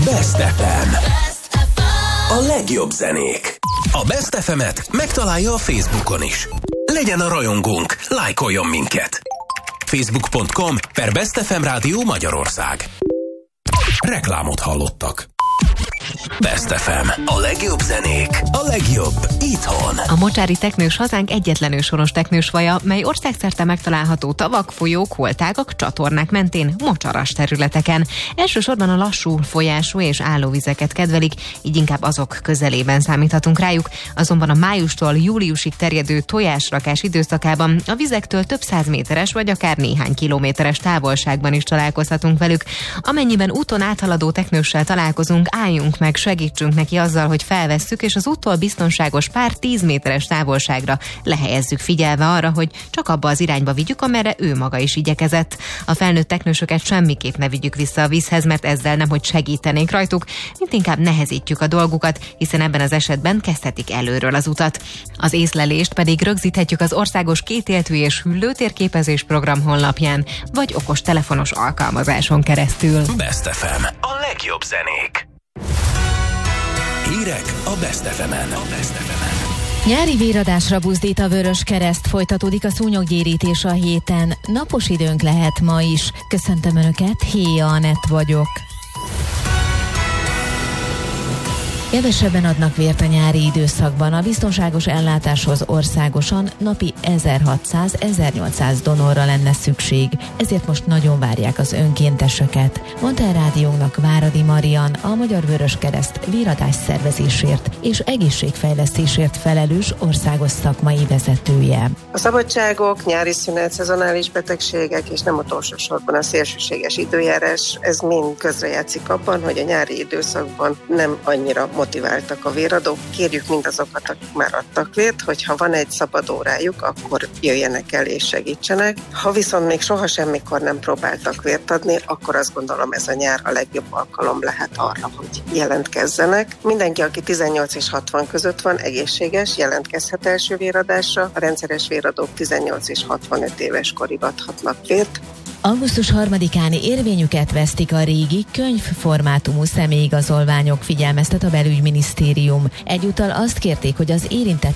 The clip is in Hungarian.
Best FM. A legjobb zenék. A Best FM-et megtalálja a Facebookon is. Legyen a rajongónk, lájkoljon minket. Facebook.com/Best FM Rádió Magyarország. Reklámot hallottak. Best FM. A legjobb zenék. A legjobb itthon. A mocsári teknős hazánk egyetlen őshonos teknős faja, mely országszerte megtalálható tavak, folyók, holtágak, csatornák mentén, mocsaras területeken. Elsősorban a lassú folyású és állóvizeket kedvelik, így inkább azok közelében számíthatunk rájuk. Azonban a májustól júliusig terjedő tojásrakás időszakában a vizektől több 100 méteres vagy akár néhány kilométeres távolságban is találkozhatunk velük. Amennyiben úton áthaladó teknőssel találkozunk, álljunk meg, segítsünk neki azzal, hogy felvesszük, és az úttól biztonságos pár 10 méteres távolságra lehelyezzük, figyelve arra, hogy csak abba az irányba vigyük, amerre ő maga is igyekezett. A felnőtt teknősöket semmiképp ne vigyük vissza a vízhez, mert ezzel nemhogy segítenénk rajtuk, mint inkább nehezítjük a dolgukat, hiszen ebben az esetben kezdhetik előről az utat. Az észlelést pedig rögzíthetjük az országos kétéltű és hüllőtérképezés program honlapján, vagy okos telefonos alkalmazáson keresztül. Best FM. A legjobb zenék. Hírek a Best FM-en. Nyári véradásra buzdít a Vöröskereszt, folytatódik a szúnyoggyérítés a héten. Napos időnk lehet ma is. Köszöntöm Önöket, Héja Anett vagyok. Kevesebben adnak vért a nyári időszakban. A biztonságos ellátáshoz országosan napi 1600-1800 donorra lenne szükség. Ezért most nagyon várják az önkénteseket, mondta a rádiónknak Váradi Marian, a Magyar Vöröskereszt véradás szervezésért és egészségfejlesztésért felelős országos szakmai vezetője. A szabadságok, nyári szünet, szezonális betegségek és nem utolsó sorban a szélsőséges időjárás, ez mind közrejátszik abban, hogy a nyári időszakban nem annyira motiváltak a véradók. Kérjük mindazokat, akik már adtak vért, hogy ha van egy szabad órájuk, akkor jöjjenek el és segítsenek. Ha viszont még soha semmikor nem próbáltak vért adni, akkor azt gondolom, ez a nyár a legjobb alkalom lehet arra, hogy jelentkezzenek. Mindenki, aki 18 és 60 között van, egészséges, jelentkezhet első véradásra. A rendszeres véradók 18 és 65 éves korig adhatnak vért. Augusztus 3-án érvényüket vesztik a régi könyvformátumú személyigazolványok, figyelmeztet a Belügyminisztérium. Egyúttal azt kérték, hogy az érintett